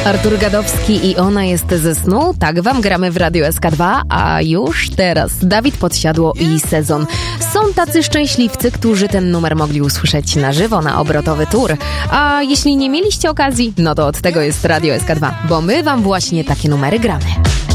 Artur Gadowski i Ona jest ze snu. Tak wam gramy w Radio SK2, a już teraz Dawid Podsiadło i Sezon. Są tacy szczęśliwcy, którzy ten numer mogli usłyszeć na żywo na obrotowy tour. A jeśli nie mieliście okazji, no to od tego jest Radio SK2, bo my wam właśnie takie numery gramy.